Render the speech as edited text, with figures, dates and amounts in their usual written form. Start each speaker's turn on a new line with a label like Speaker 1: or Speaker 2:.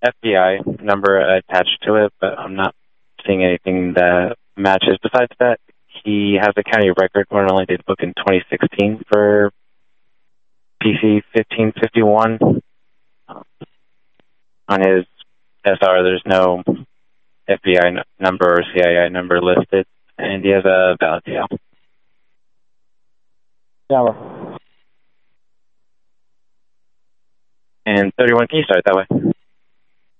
Speaker 1: FBI number attached to it, but I'm not seeing anything that matches. Besides that, he has a county record where only did book in 2016 for PC 1551. On his SR, there's no FBI number or CII number listed, and he has a valid tail.
Speaker 2: Yeah.
Speaker 1: And 31, can you start that way?